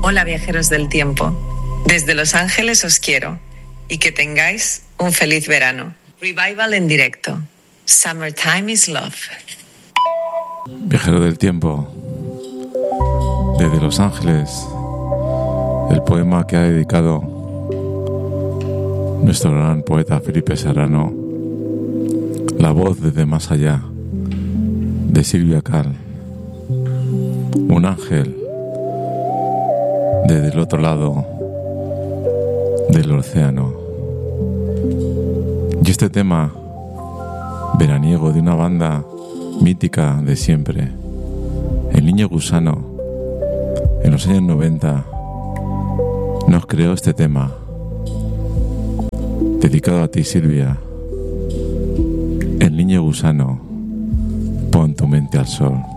Hola viajeros del tiempo. Desde Los Ángeles os quiero y que tengáis un feliz verano. Revival en directo. Summertime is love. Viajero del tiempo. Desde Los Ángeles. El poema que ha dedicado nuestro gran poeta Felipe Serrano. La voz desde más allá de Silvia Cal. Un ángel desde el otro lado del océano. Y este tema veraniego de una banda mítica de siempre, El Niño Gusano, en los años 90 nos creó este tema dedicado a ti, Silvia. El Niño Gusano, pon tu mente al sol.